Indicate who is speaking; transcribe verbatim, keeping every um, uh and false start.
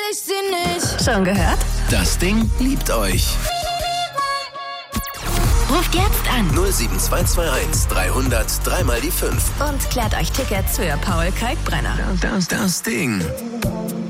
Speaker 1: ich sie nicht.
Speaker 2: Schon gehört?
Speaker 3: Das Ding liebt euch.
Speaker 2: Ruft jetzt an.
Speaker 3: null sieben zwei zwei eins dreihundert dreimal die fünf.
Speaker 2: Und klärt euch Tickets für Paul Kalkbrenner.
Speaker 3: Das, das, das Ding.